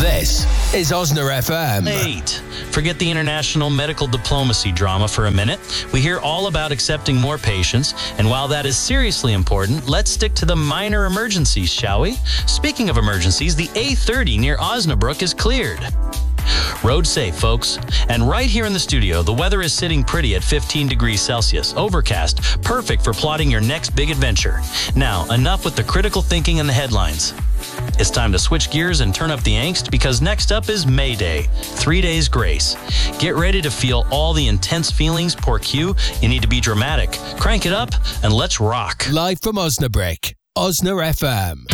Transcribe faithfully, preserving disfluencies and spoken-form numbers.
This is Osner F M. Eight. Forget the international medical diplomacy drama for a minute. We hear all about accepting more patients, and while that is seriously important, let's stick to the minor emergencies, shall we? Speaking of emergencies, the A thirty near Osnabrück is cleared. Road safe, folks. And right here in the studio, the weather is sitting pretty at fifteen degrees Celsius, overcast, perfect for plotting your next big adventure. Now, enough with the critical thinking and the headlines. It's time to switch gears and turn up the angst, because next up is May Day, three days grace. Get ready to feel all the intense feelings. Poor Q, you need to be dramatic. Crank it up and let's rock. Live from Osnabrück, Osner F M.